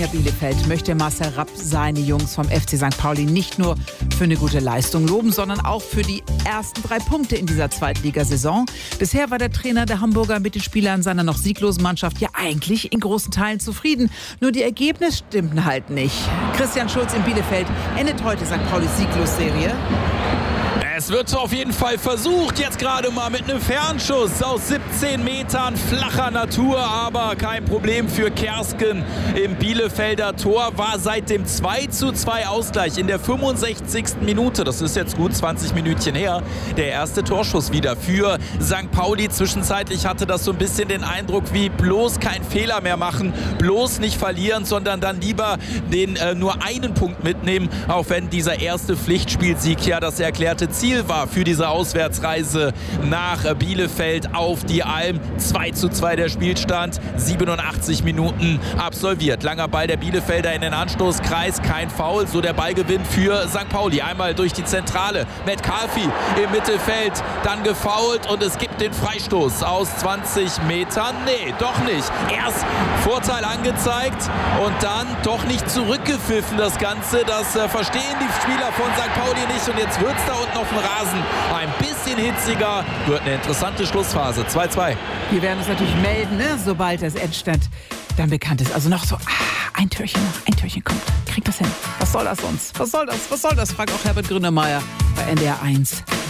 Arminia Bielefeld möchte Marcel Rapp seine Jungs vom FC St. Pauli nicht nur für eine gute Leistung loben, sondern auch für die ersten 3 Punkte in dieser Zweitligasaison. Bisher war der Trainer der Hamburger mit den Spielern seiner noch sieglosen Mannschaft ja eigentlich in großen Teilen zufrieden. Nur die Ergebnisse stimmten halt nicht. Christian Schulz in Bielefeld endet heute St. Paulis Sieglos-Serie. Es wird auf jeden Fall versucht, jetzt gerade mal mit einem Fernschuss aus 17 Metern flacher Natur, aber kein Problem für Kersken im Bielefelder Tor. War seit dem 2:2 Ausgleich in der 65. Minute, das ist jetzt gut 20 Minütchen her, der erste Torschuss wieder für St. Pauli. Zwischenzeitlich hatte das so ein bisschen den Eindruck, wie bloß keinen Fehler mehr machen, bloß nicht verlieren, sondern dann lieber den nur einen Punkt mitnehmen, auch wenn dieser erste Pflichtspielsieg ja das erklärte Ziel war für diese Auswärtsreise nach Bielefeld auf die Alm. 2:2 der Spielstand, 87 Minuten absolviert. Langer Ball der Bielefelder in den Anstoßkreis, kein Foul, so der Ballgewinn für St. Pauli. Einmal durch die Zentrale, Metcalfe im Mittelfeld, dann gefoult und es gibt den Freistoß aus 20 Metern. Nee, doch nicht. Erst Vorteil angezeigt und dann doch nicht zurückgepfiffen das Ganze. Das verstehen die Spieler von St. Pauli nicht und jetzt wird es da unten auf dem Rasen ein bisschen hitziger. Wird eine interessante Schlussphase. 2:2. Wir werden uns natürlich melden, ne, sobald das Endstand dann bekannt ist. Also noch so ein Türchen kommt. Kriegt das hin? Was soll das sonst? Was soll das? Fragt auch Herbert Grönemeyer bei NDR 1.